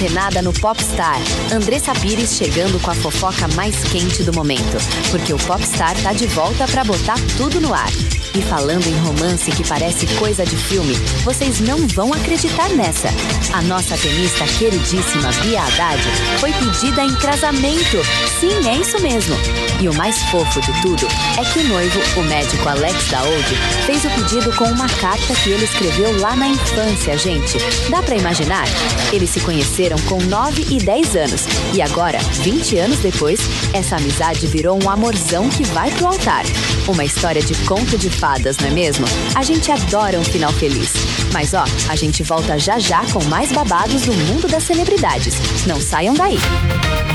antenada no Popstar. Andressa Pires chegando com a fofoca mais quente do momento, porque o Popstar tá de volta pra botar tudo no ar. E falando em romance que parece coisa de filme, vocês não vão acreditar nessa. A nossa tenista queridíssima Bia Haddad foi pedida em casamento. Sim, é isso mesmo. E o mais fofo de tudo é que o noivo, o médico Alex Daoud, fez o pedido com uma carta que ele escreveu lá na infância, gente. Dá pra imaginar? Eles se conheceram com 9 e 10 anos. E agora, 20 anos depois, essa amizade virou um amorzão que vai pro altar. Uma história de conto de fadas, não é mesmo? A gente adora um final feliz. Mas ó, a gente volta já já com mais babados do mundo das celebridades. Não saiam daí!